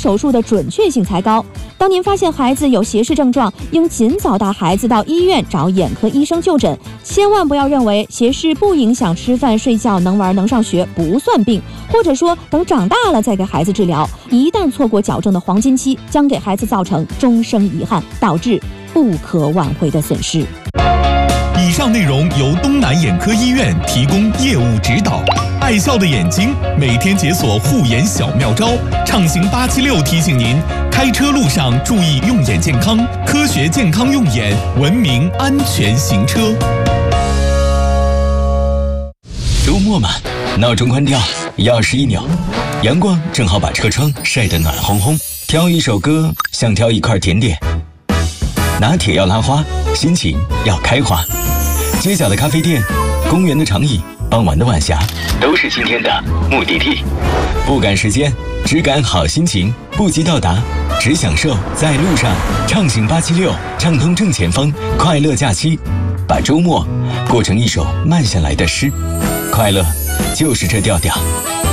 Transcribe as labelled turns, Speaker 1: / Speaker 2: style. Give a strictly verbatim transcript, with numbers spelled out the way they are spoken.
Speaker 1: 手术的准确性才高。当您发现孩子有斜视症状，应尽早带孩子到医院找眼科医生就诊，千万不要认为斜视不影响吃饭、睡觉、能玩、能上学不算病，或者说等长大了再给孩子治疗。一旦错过矫正的黄金期，将给孩子造成终生遗憾，导致不可挽回的损失。
Speaker 2: 以上内容由东南眼科医院提供业务指导。爱笑的眼睛，每天解锁护眼小妙招。畅行八七六提醒您，开车路上注意用眼健康，科学健康用眼，文明安全行车。
Speaker 3: 周末嘛，闹钟关掉，钥匙一扭，阳光正好把车窗晒得暖烘烘。挑一首歌，像挑一块甜点。拿铁要拉花，心情要开花。街角的咖啡店，公园的长椅，傍晚的晚霞，都是今天的目的地。不赶时间，只赶好心情，不急到达，只享受在路上。畅行八七六，畅通正前方，快乐假期，把周末过成一首慢下来的诗。快乐就是这调调。